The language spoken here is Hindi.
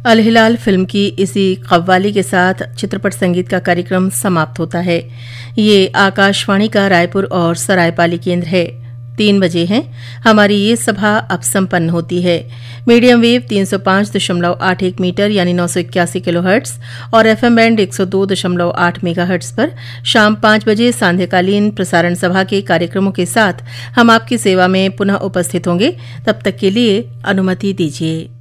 अल हिलाल फिल्म की इसी कव्वाली के साथ चित्रपट संगीत का कार्यक्रम समाप्त होता है। ये आकाशवाणी का रायपुर और सरायपाली केंद्र है। 3 बजे हैं। हमारी ये सभा अब संपन्न होती है। मीडियम वेव 305.81 मीटर यानी 981 किलोहर्ट्ज और एफएम बैंड 102.8 मेगाहर्ट्ज पर शाम 5 बजे सांध्यकालीन प्रसारण सभा के कार्यक्रमों के साथ हम आपकी सेवा में पुनः उपस्थित होंगे। तब तक के लिए अनुमति दीजिए।